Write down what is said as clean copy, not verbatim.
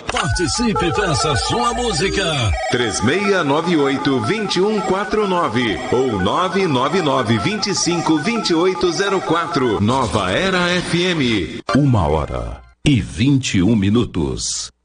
Participe, peça sua música. 3698-2149 ou 999-252804. Nova Era FM. 1h21.